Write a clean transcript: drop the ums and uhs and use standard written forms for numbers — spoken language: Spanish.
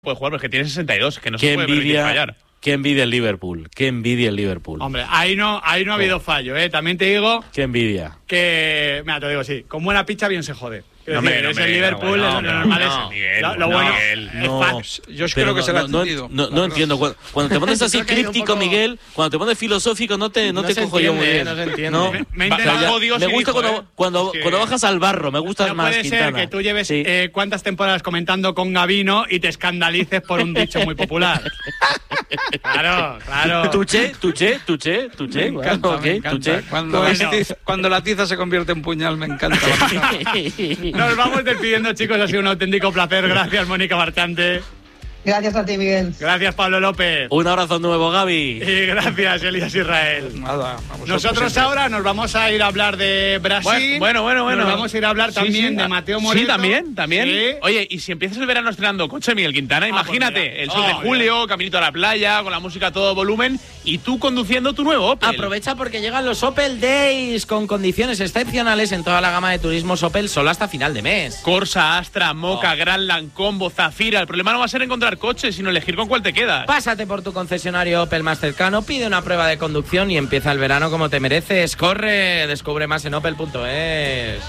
puede jugar porque tiene 62, que no Qué se puede permitir envidia, fallar. qué envidia el Liverpool. Qué envidia el Liverpool. Hombre, ahí no ha habido fallo, ¿eh? También te digo Qué envidia. que... Mira, te digo, sí, con buena picha bien se jode. No, hombre, es el Liverpool, lo normal es... Miguel, Lo bueno no. es Yo creo que se la ha entendido. No entiendo. Cuando te pones así Creo que ha ido un críptico, poco- Miguel, cuando te pones filosófico, no te se cojo yo muy entiende, bien. no se entiende. No. Me Bajo intenta- Dios Me y gusta dijo, cuando Es que- bajas al barro, me gusta No más puede ser Quintana. que tú lleves Sí. cuántas temporadas comentando con Gabino y te escandalices por un dicho muy popular. Claro. Tuché. Me encanta, Claro, ok, me encanta. tuché. Cuando la tiza se convierte en puñal, me encanta. Nos vamos despidiendo, chicos. Ha sido un auténtico placer. Gracias, Mónica Marchante. Gracias a ti, Miguel. Gracias, Pablo López. Un abrazo nuevo, Gaby. Y gracias, Elías Israel. Nada, a vosotros Nosotros siempre. ahora nos vamos a ir a hablar de Brasil. Bueno. Nos vamos a ir a hablar también de Mateo Moreto. Sí, también. Sí. Oye, y si empiezas el verano estrenando coche, Miguel Quintana, imagínate, pues mira. el sol de julio, caminito a la playa, con la música a todo volumen, y tú conduciendo tu nuevo Opel. Aprovecha porque llegan los Opel Days con condiciones excepcionales en toda la gama de turismos Opel solo hasta final de mes. Corsa, Astra, Moca, Grandland, Combo, Zafira. El problema no va a ser encontrar coches, sino elegir con cuál te quedas. Pásate por tu concesionario Opel más cercano, pide una prueba de conducción y empieza el verano como te mereces. ¡Corre! Descubre más en opel.es.